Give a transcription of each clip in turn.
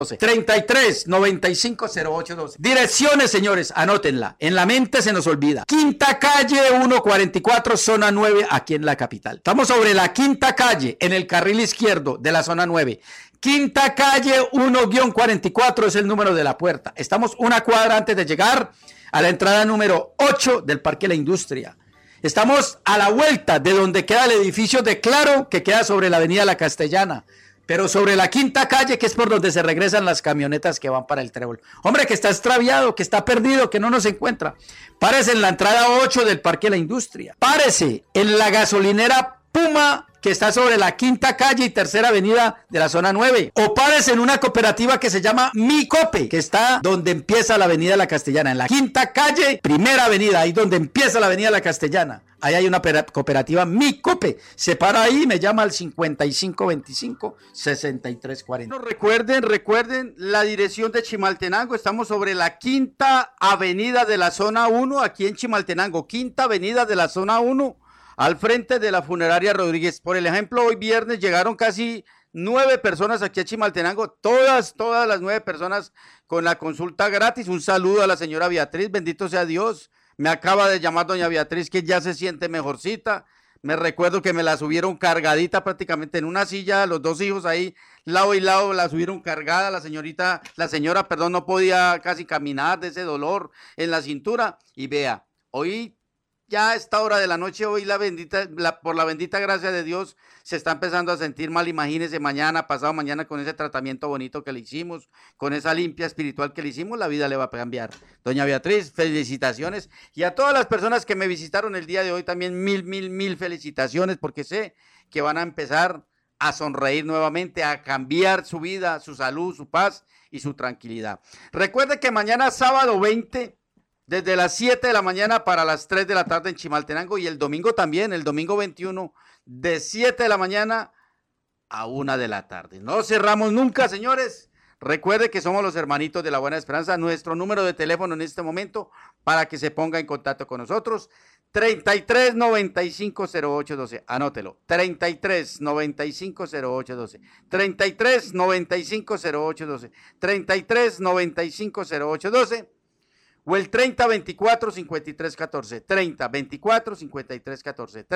33-95-0812. Direcciones, señores, anótenla. En la mente se nos olvida. Quinta calle 144, zona 9, aquí en la capital. Estamos sobre la quinta calle, en el carril izquierdo de la zona 9. Quinta calle 1-44 es el número de la puerta. Estamos una cuadra antes de llegar a la entrada número 8 del Parque La Industria. Estamos a la vuelta de donde queda el edificio de Claro, que queda sobre la avenida La Castellana. Pero sobre la quinta calle, que es por donde se regresan las camionetas que van para el Trébol. Hombre, que está extraviado, que está perdido, que no nos encuentra. Párese en la entrada 8 del Parque La Industria. Párese en la gasolinera Puma, que está sobre la quinta calle y tercera avenida de la zona 9. O párese en una cooperativa que se llama Mi Cope, que está donde empieza la avenida La Castellana. En la quinta calle, primera avenida, ahí donde empieza la avenida La Castellana. Ahí hay una cooperativa Mi Cope. Se para ahí, me llama al 5525-6340. No, recuerden la dirección de Chimaltenango. Estamos sobre la quinta avenida de la zona 1, aquí en Chimaltenango. Quinta avenida de la zona 1. Al frente de la funeraria Rodríguez. Por el ejemplo, hoy viernes llegaron casi 9 personas aquí a Chimaltenango, todas las 9 personas con la consulta gratis. Un saludo a la señora Beatriz, bendito sea Dios. Me acaba de llamar doña Beatriz que ya se siente mejorcita. Me recuerdo que me la subieron cargadita prácticamente en una silla, los dos hijos ahí lado y lado la subieron cargada. La señora, no podía casi caminar de ese dolor en la cintura. Y vea, hoy ya a esta hora de la noche, hoy por la bendita gracia de Dios, se está empezando a sentir mal. Imagínese mañana, pasado mañana, con ese tratamiento bonito que le hicimos, con esa limpia espiritual que le hicimos, la vida le va a cambiar. Doña Beatriz, felicitaciones. Y a todas las personas que me visitaron el día de hoy también, mil felicitaciones, porque sé que van a empezar a sonreír nuevamente, a cambiar su vida, su salud, su paz y su tranquilidad. Recuerde que mañana sábado 20, desde las 7 de la mañana para las 3 de la tarde en Chimaltenango, y el domingo también, el domingo 21, de 7 de la mañana a 1 de la tarde. No cerramos nunca, señores. Recuerde que somos los hermanitos de la Buena Esperanza. Nuestro número de teléfono en este momento para que se ponga en contacto con nosotros, 33-95-0812. Anótelo, 33-95-0812. 33-95-0812. 33-95-0812. O el 30-24-53-14, 30-24-53-14,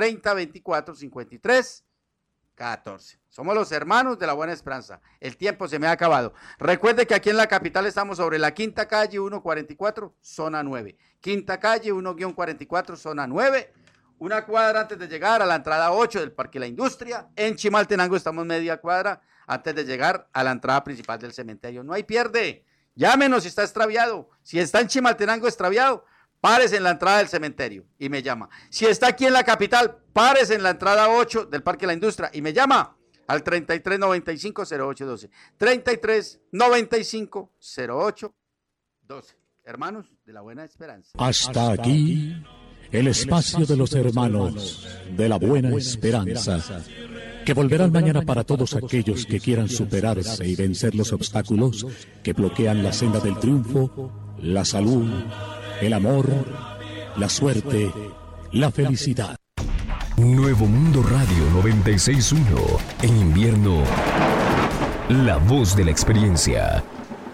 30-24-53-14. Somos los hermanos de la Buena Esperanza. El tiempo se me ha acabado. Recuerde que aquí en la capital estamos sobre la quinta calle 144, zona 9. Quinta calle 1-44, zona 9. Una cuadra antes de llegar a la entrada 8 del Parque La Industria. En Chimaltenango estamos media cuadra antes de llegar a la entrada principal del cementerio. No hay pierde. Llámenos si está extraviado. Si está en Chimaltenango extraviado, párese en la entrada del cementerio y me llama. Si está aquí en la capital, párese en la entrada 8 del Parque La Industria y me llama al 33-95-0812. 33-95-0812. Hermanos de la Buena Esperanza. Hasta aquí el espacio de los hermanos de la Buena Esperanza, que volverán mañana para todos aquellos que quieran superarse y vencer los obstáculos que bloquean la senda del triunfo, la salud, el amor, la suerte, la felicidad. Nuevo Mundo Radio 96.1. En invierno, la voz de la experiencia.